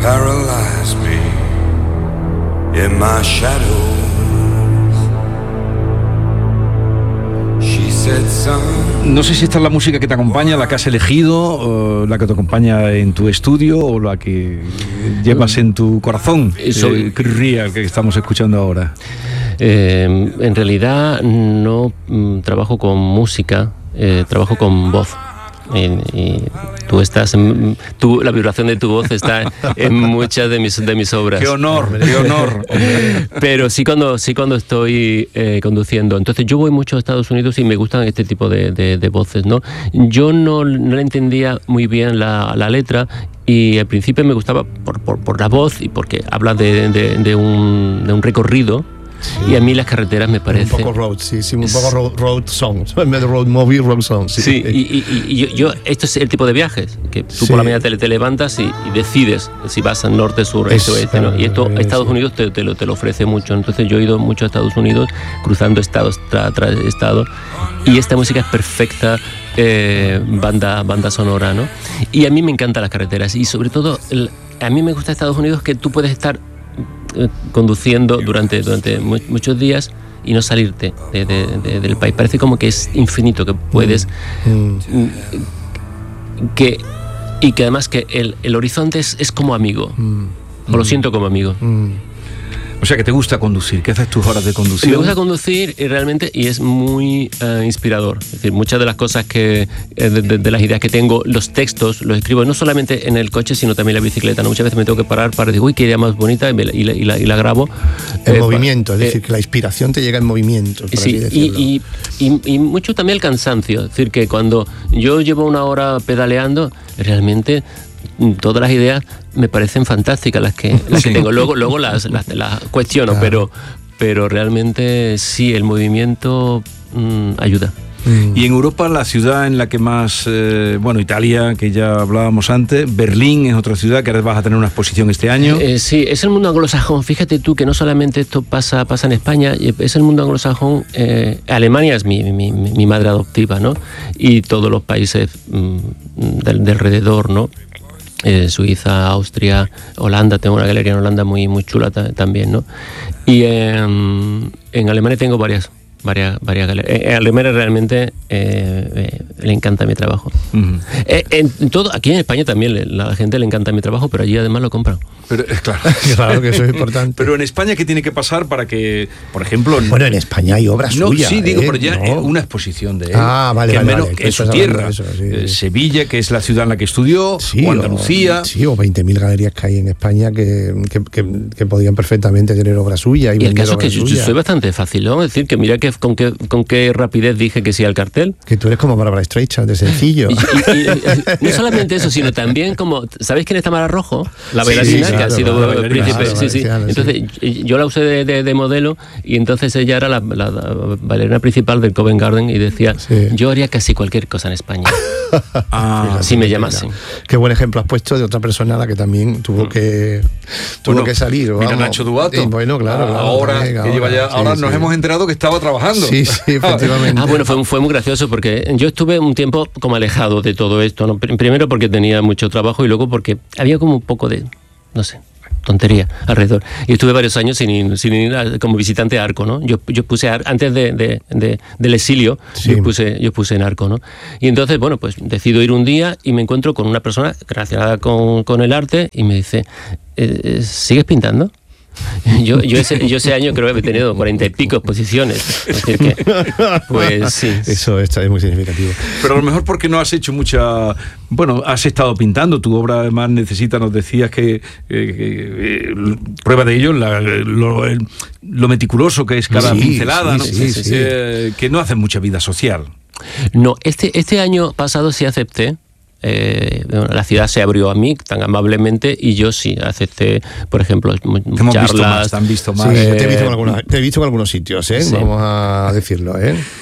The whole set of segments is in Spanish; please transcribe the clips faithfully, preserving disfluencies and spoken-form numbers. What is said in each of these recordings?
paralyze me in my shadows. She said, son. No sé si esta es la música que te acompaña, la que has elegido, la que te acompaña en tu estudio o la que llevas en tu corazón. Eso, eh, Chris Rea, que estamos escuchando ahora. Eh, en realidad no mm, trabajo con música, eh, trabajo con voz. Y, y tú estás, en, tú, la vibración de tu voz está en muchas de mis, de mis obras. ¡Qué honor, qué honor! Pero sí cuando, sí cuando estoy eh, conduciendo. Entonces yo voy mucho a Estados Unidos y me gustan este tipo de, de, de voces, ¿no? Yo no, no le entendía muy bien la, la letra y al principio me gustaba por, por, por la voz y porque habla de, de, de, un, de un recorrido. Sí. Y a mí las carreteras me parecen... Un poco road, sí, sí, un poco road, road song, en vez de road movie, road song. Sí, sí y, y, y yo, yo, esto es el tipo de viajes, que tú sí. por la mañana te, te levantas y, y decides si vas al norte, sur, este, oeste, ¿no? Y esto Estados sí. Unidos te, te, lo, te lo ofrece mucho. Entonces yo he ido mucho a Estados Unidos, cruzando estados tras tra, estado, y esta música es perfecta, eh, banda, banda sonora, ¿no? Y a mí me encantan las carreteras, y sobre todo, el, a mí me gusta Estados Unidos que tú puedes estar conduciendo durante, durante muchos días y no salirte de, de, de, del país. Parece como que es infinito, que puedes mm. que y que además que el, el horizonte es, es como amigo mm. o lo siento como amigo. mm. O sea que te gusta conducir. ¿Qué haces tus horas de conducción? Me gusta conducir y realmente y es muy uh, inspirador. Es decir, muchas de las cosas que de, de, de las ideas que tengo, los textos los escribo no solamente en el coche, sino también en la bicicleta, ¿no? Muchas veces me tengo que parar para decir, uy, qué idea más bonita, y, me, y, la, y, la, y la grabo. En eh, movimiento, es decir, eh, que la inspiración te llega en movimiento. Por sí, así y, y, y, y mucho también el cansancio. Es decir, que cuando yo llevo una hora pedaleando, realmente todas las ideas me parecen fantásticas las que, las sí. que tengo. Luego, luego las, las, las cuestiono, claro. pero, pero realmente sí, el movimiento mmm, ayuda. Y en Europa, la ciudad en la que más, eh, bueno, Italia, que ya hablábamos antes, Berlín es otra ciudad que ahora vas a tener una exposición este año. Eh, sí, es el mundo anglosajón. Fíjate tú que no solamente esto pasa, pasa en España, es el mundo anglosajón. Eh, Alemania es mi, mi, mi madre adoptiva, ¿no? Y todos los países mmm, del, de alrededor, ¿no? Eh, Suiza, Austria, Holanda, tengo una galería en Holanda muy, muy chula t- también, ¿no? Y eh, en Alemania tengo varias, varias, varias galerías. En Alemania realmente eh, eh, le encanta mi trabajo. Uh-huh. Eh, en todo, aquí en España también la gente le encanta mi trabajo, pero allí además lo compran. Pero, claro. Claro que eso es importante. Pero en España, ¿qué tiene que pasar para que, por ejemplo... Bueno, en España hay obras no, suyas. Sí, digo, ¿eh? pero ya no. una exposición de él. Ah, vale, que vale, menos, vale. que es su tierra. Eso, sí, eh, sí. Sevilla, que es la ciudad en la que estudió, sí, o Andalucía... O, sí, o veinte mil galerías que hay en España que, que, que, que podían perfectamente tener obra suya. Y, y el caso es que yo, yo soy bastante fácil, ¿no? Es decir, que mira que, con, qué, con qué rapidez dije que sí al cartel. Que tú eres como Bárbara Streisand, de sencillo. y, y, y, no solamente eso, sino también como... ¿Sabéis quién es Tamara Rojo? La bailarina, sí, claro, que ha sido claro, príncipe. Claro, sí, sí. Claro, entonces sí. yo la usé de, de, de modelo y entonces ella era la, la, la bailarina principal del Covent Garden y decía, sí. yo haría casi cualquier cosa en España. ah, si me llamasen. Qué buen ejemplo has puesto de otra persona a la que también tuvo que tuvo bueno, que salir. Mira vamos. Nacho Duato. Y bueno, claro. claro ahora venga, que lleva ya, sí, ahora sí. nos hemos enterado que estaba trabajando. Sí, sí, efectivamente. Ah, bueno, fue, fue muy gracioso porque yo estuve un tiempo como alejado de todo esto, ¿no? Primero porque tenía mucho trabajo y luego porque había como un poco de, no sé, tontería alrededor. Y estuve varios años sin ir, sin ir a, como visitante a Arco, ¿no? Yo, yo puse, antes de, de, de, del exilio, sí. yo, puse, yo puse en Arco, ¿no? Y entonces, bueno, pues decido ir un día y me encuentro con una persona relacionada con, con el arte y me dice, eh, ¿sigues pintando? Yo, yo, ese, yo ese año creo que he tenido cuarenta y pico exposiciones. Es decir que, pues sí. Eso es muy significativo. Pero a lo mejor porque no has hecho mucha... Bueno, has estado pintando. Tu obra además necesita, nos decías que... Eh, que eh, prueba de ello, la, lo, el, lo meticuloso que es cada sí, pincelada, sí, ¿no? Sí, sí, sí. Eh, que no hace mucha vida social. No, este, este año pasado sí acepté. Eh, la ciudad se abrió a mí tan amablemente y yo sí acepté, por ejemplo, hemos charlas. Visto más, te han visto más. Sí, eh, te, he visto en algunos, te he visto en algunos sitios, ¿eh? Sí. Vamos a decirlo, ¿eh? Sí.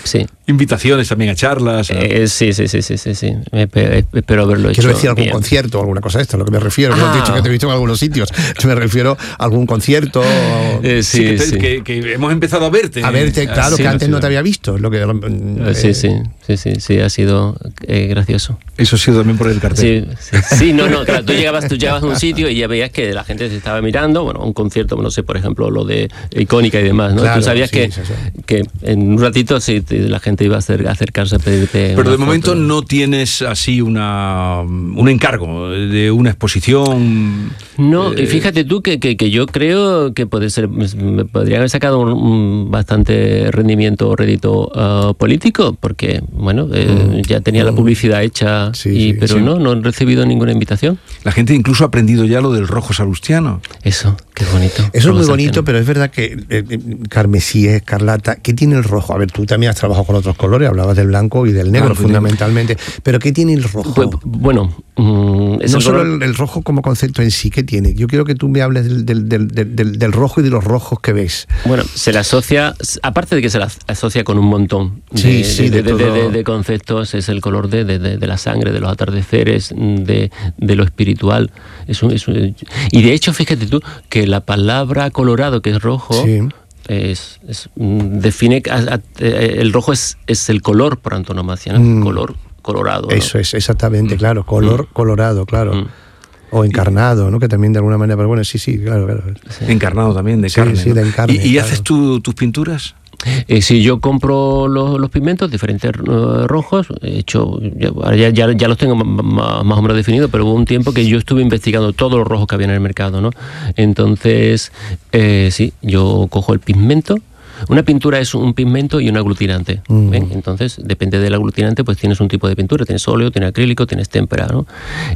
invitaciones también a charlas. A... Eh, sí, sí, sí, sí, sí, sí. Espero haberlo hecho. Quiero decir algún bien. concierto o alguna cosa de esto, a lo que me refiero. Ah. No he dicho que te he visto en algunos sitios. Me refiero a algún concierto. Eh, sí, sí, que, te, sí. Que, que hemos empezado a verte. A verte, claro, sí, que antes sí, no te había visto. Lo que, eh, sí, sí, sí, sí, sí, ha sido eh, gracioso. Eso ha sido también por el cartel. Sí, sí, sí, no, no, claro, tú llegabas, tú llegabas a un sitio y ya veías que la gente se estaba mirando, bueno, un concierto, no sé, por ejemplo, lo de Icónica y demás, ¿no? Claro, tú sabías sí, que, sí, sí. que en un ratito sí, la gente iba a, hacer, a acercarse a pedirte. Pero de foto. momento no tienes así una un encargo de una exposición. No, eh, y fíjate tú que, que, que yo creo que puede ser, me podrían haber sacado un, un bastante rendimiento o rédito uh, político, porque, bueno, eh, mm, ya tenía mm, la publicidad hecha, sí, y, sí, pero sí. no, no he recibido ninguna invitación. La gente incluso ha aprendido ya lo del rojo salustiano. Eso, qué bonito. Eso es muy bonito, pero es verdad que eh, carmesí, escarlata, ¿qué tiene el rojo? A ver, tú también has trabajado con otros colores, hablabas del blanco y del negro, claro, fundamentalmente, pero ¿qué tiene el rojo? Pues, bueno, mm, es no el solo color... el, el rojo como concepto en sí, ¿qué tiene? Yo quiero que tú me hables del, del, del, del, del rojo y de los rojos que ves. Bueno, se le asocia, aparte de que se la asocia con un montón de, sí, sí, de, de, de, de, de, de conceptos, es el color de, de, de la sangre, de los atardeceres, de, de lo espiritual. Es un, es un, y de hecho, fíjate tú, que la palabra colorado, que es rojo... Sí. Es, es, define a, a, el rojo es, es el color por antonomasia, ¿no? Mm. Color colorado, ¿no? Eso es, exactamente, claro, color mm. colorado, claro. Mm. O encarnado, ¿no? Que también de alguna manera, pero bueno, sí, sí, claro, claro. Sí. Encarnado también, de sí, carne. Sí, ¿no? de encarne. ¿Y, y claro. haces tú tus pinturas? Eh, sí, yo compro los, los pigmentos, diferentes uh, rojos, he hecho, ya, ya, ya los tengo más, más o menos definidos, pero hubo un tiempo que yo estuve investigando todos los rojos que había en el mercado, ¿no? Entonces, eh, sí, yo cojo el pigmento. Una pintura es un pigmento y un aglutinante. Mm. ¿Ven? Entonces, depende del aglutinante, pues tienes un tipo de pintura. Tienes óleo, tienes acrílico, tienes témpera, ¿no?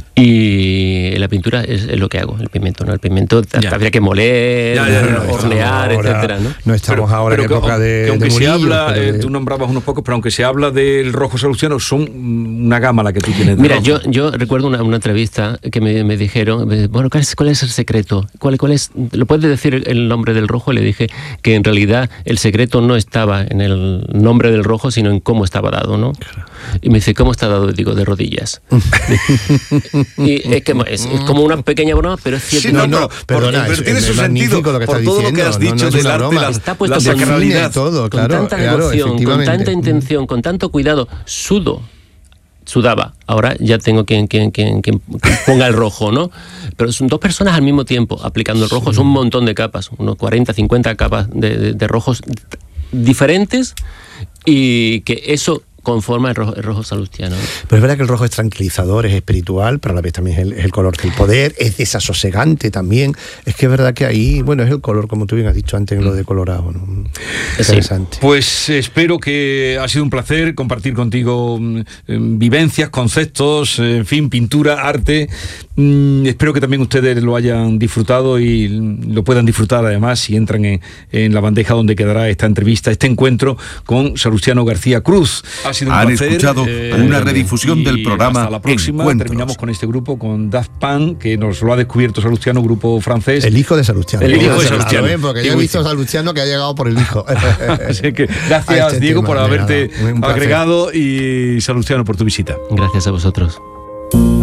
Y la pintura es, es lo que hago, el pigmento, ¿no? El pigmento ya. habría que moler, ya, ya, no, hornear, ahora, etcétera, ¿no? No estamos pero, ahora pero en que, época de, que aunque de se murillos, habla, pero... eh, tú nombrabas unos pocos, pero aunque se habla del rojo salustiano, son una gama la que tú tienes. De Mira, rojo. yo, yo recuerdo una, una entrevista que me, me dijeron, bueno, ¿cuál es, cuál es el secreto? ¿Cuál, cuál es, ¿lo puedes decir el nombre del rojo? Le dije que en realidad el secreto no es estaba en el nombre del rojo, sino en cómo estaba dado, ¿no? Claro. Y me dice, ¿cómo está dado? Digo, de rodillas. Y es que es, es como una pequeña broma, pero es cierto. Sí, no, no, perdona, pero tiene su sentido lo que por todo diciendo, lo que has dicho no, no del arte, broma. la, está puesto la sacralidad. Todo, con claro, tanta claro, devoción, con tanta intención, con tanto cuidado, sudo. Sudaba, ahora ya tengo quien, quien, quien, quien ponga el rojo, ¿no? Pero son dos personas al mismo tiempo aplicando el rojo, sí. Son un montón de capas, unos cuarenta, cincuenta capas de, de, de rojos diferentes, y que eso conforma el rojo, el rojo salustiano. Pero es verdad que el rojo es tranquilizador, es espiritual, pero a la vez también es el, es el color del poder, es desasosegante también. Es que es verdad que ahí, bueno, es el color, como tú bien has dicho antes en lo de colorado, ¿no? Interesante. Sí. Pues espero que ha sido un placer compartir contigo eh, vivencias, conceptos, eh, en fin, pintura, arte. Mm, espero que también ustedes lo hayan disfrutado y lo puedan disfrutar además si entran en, en la bandeja donde quedará esta entrevista, este encuentro con Salustiano García Cruz. Ha sido un Han placer. escuchado eh, una redifusión del programa hasta la próxima. Encuentros. Terminamos con este grupo, con Daft Punk, que nos lo ha descubierto Salustiano, grupo francés. El hijo de Salustiano. El hijo de Salustiano. Bien, porque yo he visto a Salustiano que ha llegado por el hijo. Así que gracias, este Diego, tema, por haberte nada, agregado, y Salustiano por tu visita. Gracias a vosotros.